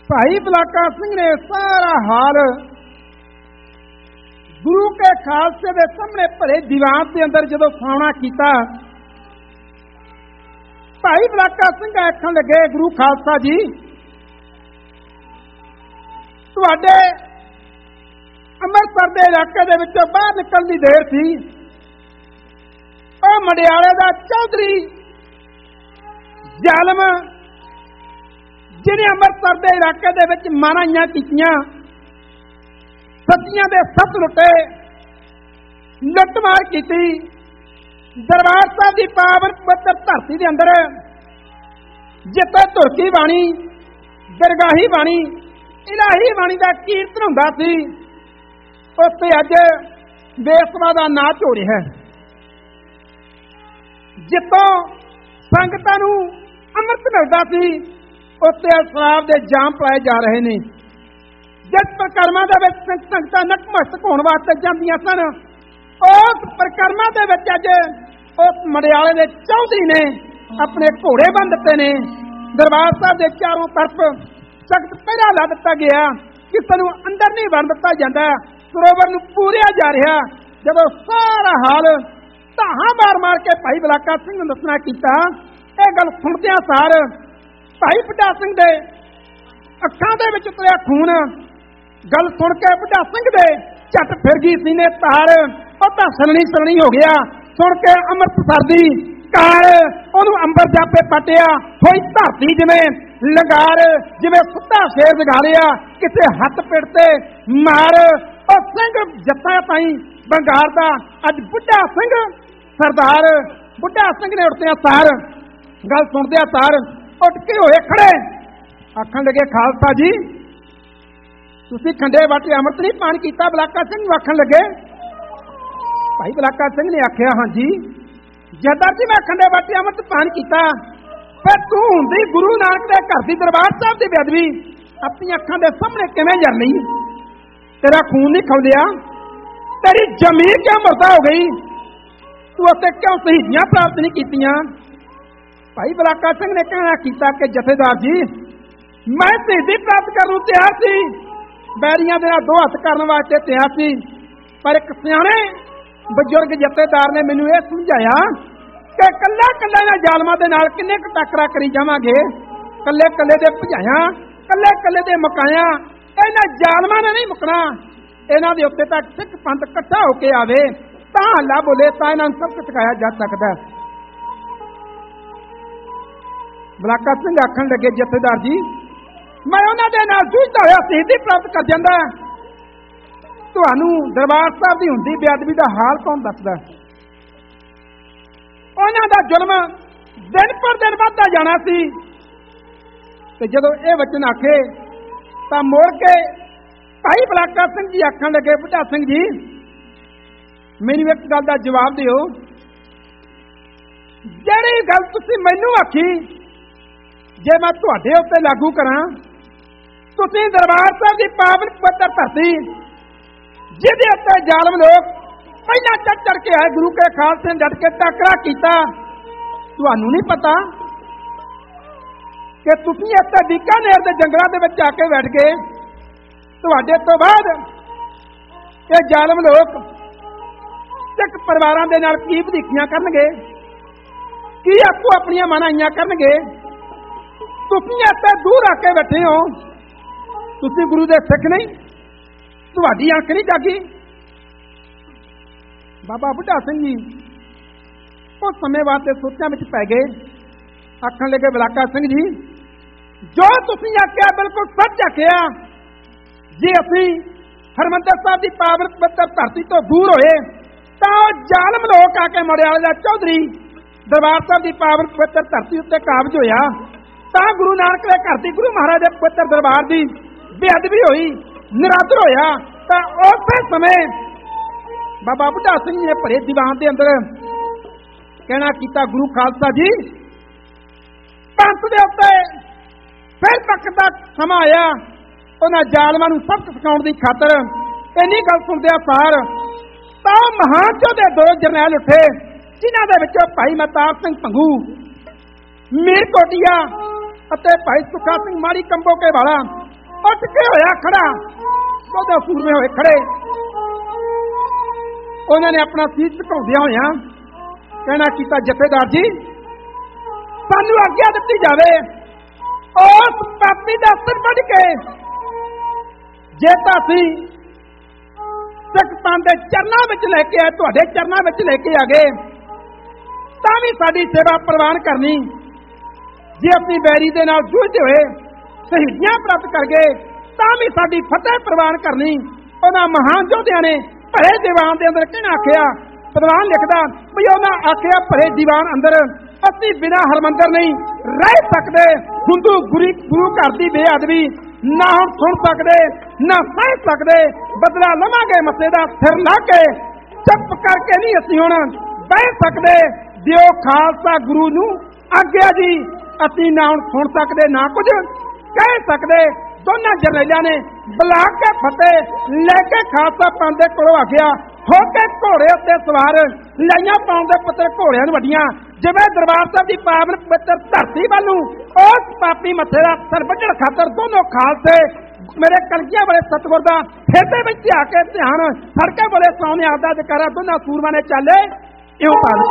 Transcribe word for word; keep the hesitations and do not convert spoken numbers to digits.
भाई बलाका सिंह ने सारा हाल गुरु के खालसे के सामने भरे दीवान के अंदर जो सुना किया। भाई बलाका सिंह आखन लगे, गुरु खालसा जी, तुहाडे अमृतसर के इलाके दे विचों बाहर निकलने की देर थी, और मडियाले दा चौधरी जालम जिन्हें अमृतसर के इलाके दे विच माराइयां कीतियां, सतियां दे सत लुटे, लुटमार की, दरबार साहब की पावन पवित्र धरती के अंदर जिथे तुरकी बाणी, दरगाही बाणी, इलाही बाणी का कीर्तन हुंदा सी, उत्थे अज बेसवा का नाच हो रहा है। जितों संगतां नूं अमृत मिलता सी, उत्थे शराब के जाम पाए जा रहे हैं। जिस परिक्रमा के संगतां नतमस्तक होने वास्ते जांदियां सन, उस परिक्रमा के अज उस मडियाले के चौधरी ने अपने घोड़े बन दिते ने। दरबार साहब के चारों तरफ सख्त पहरा ला दिता गया, किसी नूं अंदर नहीं बन दिता जाता, सरोवर नूं पूरिया जा रहा। जब सारा हाल धाहा मार मार के भाई बलाका सिंह ने दसना किया, यह गल सुनदियां सार भाई बुढ़ा सिंह दे अखां दे विच उतरिया खून, गल सुन के बुढ़ा सिंह दे झट फिर गई सीने तार, और तां सलनी सलनी हो गया। सुन के अमृतसर दी कार ओनू अंबर जापे पटिया होई धरती जिवें लंगार, जिवें सुद्धा शेर जगालिया, किसे हथ पिड़ते मार। और सिंह जत्था ताई बंगार दा अज बुढ़ा सिंह सरदार बुढ़ा सिंह ने उठदियां सार गल सुनदियां सार उठ के होए खड़े, आखन लगे, खालसा जी, तुसीं खंडे वाटे अमृत नहीं पान कीता? बलाका सिंह नूं आखन लगे। भाई बलाका सिंह ने आख्या, हाँ जी जरदार जी, मैं खंडे वाटे अमृत पान किया, पर तू हुंदी गुरु नानक दे घर दी दरबार साहब दी बेअदबी अपनी अखां दे सामने किवें जर लई? तेरा खून नहीं खौलिया, तेरी जमीन क्यों मुर्दा हो गई, तू उत्ते क्यों शहीदियां प्राप्त नहीं कीतियां? भाई बलाका सिंह ने कहना किया कि जथेदार जी, मैं शहीदी प्राप्त करने तैयार सी, बैरियां दे नाल दो हत्थ करने वास्ते तैयार सी, पर एक सियाणे बजुर्ग जथेदार ने मैनूं यह समझाया कि कल्ला कल्ला इन्हां जालमां दे नाल किन्ने क टकरा करी जावांगे, कल्ले कल्ले दे भजाया, कल्ले कल्ले दे मुकाया, इन्हां जालमां ने नहीं मुकना, इन्हां दे उत्ते तक सिख पंथ इकट्ठा होके आवे तां हल्ला बोले तां इन्हां नूं सब चुकाया जा सकदा। बलाका सिंह आखन लगे, जथेदार जी, मैं उन्हां दे नाल जूझदा होया शहीदी प्राप्त कर जांदा, तुहानूं दरबार साहब दी हुंदी बेअदबी दा हाल कौन दसदा? उन्हां दा जुल्म दिन पर दिन वधदा जाना सी। ते जदों इह वचन आखे तां मुड़ के भाई बलाका सिंह जी आखन लगे, बुढ़ा सिंह जी, मैनूं एक गल दा जवाब दिओ, जिहड़ी गल तुसीं मैनूं आखी जे मैं तुहाडे उत्ते लागू करां, तुसीं दरबार साहब दी पावन पवित्र धरती जिहदे उत्ते जालम लोग पहला चढ़ चढ़ के आए गुरु के खालसे डट के टकरा कीता, तुहानूं नहीं पता कि तुसीं इत्थे बीकानेर दे जंगलां दे विच आके बैठ गए, तुहाडे तो बाद ये जालम लोग सिख परिवारां दे नाल की ਵਧੀਕੀਆਂ करनगे, की आपको अपनियां मनाइयां करनगे, तुसीं इत्थे दूर आके बैठे हो, तुसीं गुरु दे सिख नहीं, तुहाडी अख नहीं जागी? बाबा बुढ़ा सिंह जी उस समय वास्ते सोचां विच पै गए, आखन लगे, बलाका सिंह जी, जो तुसीं आख्या बिल्कुल सच आख्या, जे असीं हरमंदर साहब की पावन पवित्र धरती तो दूर होए तां जालम लोक आके मडियाले दा चौधरी दरबार साहब की पावन पवित्र धरती उत्ते काबज होया, तां गुरु नानक दे घर दी गुरु महाराज दे पवित्र दरबार की बेअदबी होई, निरादर होया, तां उस समय बाबा बुढ़ा सिंह ने भरे दीवान के अंदर कहना किया, गुरु खालसा जी, पंथ दे उत्ते फिर तक का समा आया, उन्हां जालमां नूं सबक सिखाउण दी खातर इन्नी गल सुनदिया सार तां महान चौधे दो जरनैल उठे, जिन्हां दे विचों भाई महताब सिंह भंगू, मीर कोटिया अते भाई सुखा सिंह माड़ी कंबो के वाला ਉੱਠ ਕੇ ਹੋਇਆ ਖੜਾ, ਦੋਵੇਂ ਸੂਰਮੇ ਹੋਏ ਖੜੇ। ਉਹਨਾਂ ਨੇ ਆਪਣਾ ਸੀਸ ਝੁਕਾਉਂਦਿਆਂ ਹੋਇਆਂ ਕਹਿਣਾ ਕੀਤਾ, ਜਥੇਦਾਰ ਜੀ ਸਾਨੂੰ ਆਗਿਆ ਦਿੱਤੀ ਜਾਵੇ ਉਸ ਪਾਪੀ ਦਾ ਸਿਰ ਵੱਢ ਕੇ, ਜੇ ਤਾਂ ਅਸੀਂ ਸਿੱਖ ਪੰਥ ਦੇ ਚਰਨਾਂ ਵਿੱਚ ਲੈ ਕੇ ਆਏ, ਤੁਹਾਡੇ ਚਰਨਾਂ ਵਿੱਚ ਲੈ ਕੇ ਆ ਗਏ, ਤਾਂ ਵੀ ਸਾਡੀ ਸੇਵਾ ਪ੍ਰਵਾਨ ਕਰਨੀ। ਜੇ ਅਸੀਂ ਬੈਰੀ ਦੇ ਨਾਲ ਜੂਝਦੇ ਹੋਏ ਸ਼ਹੀਦੀਆਂ ਪ੍ਰਾਪਤ ਕਰ ਗਏ, ਤਾਂ ਵੀ ਸਾਡੀ ਫਤਿਹ ਪ੍ਰਵਾਨ ਕਰਨੀ। ਉਹਨਾਂ ਮਹਾਨ ਯੋਧਿਆਂ ਨੇ ਭਰੇ ਦੀਵਾਨ ਦੇ ਅੰਦਰ ਕਿਹਨਾਂ ਆਖਿਆ, ਪ੍ਰਵਾਨ ਲਿਖਦਾ ਵੀ ਉਹਨਾਂ ਆਖਿਆ ਭਰੇ ਦੀਵਾਨ ਅੰਦਰ ਅਸੀਂ ਬਿਨਾਂ ਹਰਮੰਦਰ ਨਹੀਂ ਰਹਿ ਸਕਦੇ। ਹਿੰਦੂ ਗੁਰੂ ਗੁਰੂ ਘਰ ਦੀ ਬੇਅਦਬੀ ਨਾ ਹੁਣ ਸੁਣ ਸਕਦੇ, ਨਾ ਸਹਿ ਸਕਦੇ, ਬਦਲਾ ਲਵਾਂਗੇ ਮੱਥੇ ਦਾ ਸਿਰ ਲਾ ਕੇ, ਚੁੱਪ ਕਰਕੇ ਨਹੀਂ ਅਸੀਂ ਹੁਣ ਬਹਿ ਸਕਦੇ। ਦਿਓ ਖਾਲਸਾ ਗੁਰੂ ਨੂੰ ਆਗਿਆ ਜੀ, ਅਸੀਂ ਨਾ ਹੁਣ ਸੁਣ ਸਕਦੇ, ਨਾ ਕੁਝ ਕਹਿ ਸਕਦੇ। ਦੋਨਾਂ ਜਰਨੈਲਾਂ ਨੇ ਬੁਲਾ ਕੇ ਫਤਿਹ ਲੈ ਕੇ ਖਾਲਸਾ ਪੰਥ ਦੇ ਕੋਲੋਂ ਆ ਗਿਆ। ਹੋ ਕੇ ਘੋੜੇ ਉੱਤੇ ਸਵਾਰ, ਲਾਈਆਂ ਪਾਉਣ ਦੇ ਪੁੱਤਰ ਘੋੜਿਆਂ ਨੂੰ ਵੱਡੀਆਂ, ਜਿਵੇਂ ਦਰਬਾਰ ਸਾਹਿਬ ਦੀ ਪਾਵਨ ਪਵਿੱਤਰ ਧਰਤੀ ਵੱਲੋਂ ਉਸ ਪਾਪੀ ਮੱਥੇ ਦਾ ਸਿਰ ਵੱਢਣ ਖਾਤਰ ਦੋਨੋਂ ਖਾਲਸੇ ਮੇਰੇ ਕਲਗੀਆਂ ਵਾਲੇ ਸਤਿਗੁਰ ਦਾ ਖੇਤੇ ਵਿੱਚ ਆ ਕੇ ਧਿਆਨ ਫੜ ਕੇ ਬੋਲੇ, ਸੋਹਣੇ ਆਪਦਾ ਜਕਾਰਾ ਦੋਨਾਂ ਸੂਰਮਾਂ ਨੇ ਚਾਲੇ ਇਉਂ ਪਾ ਦਿੱਤੇ।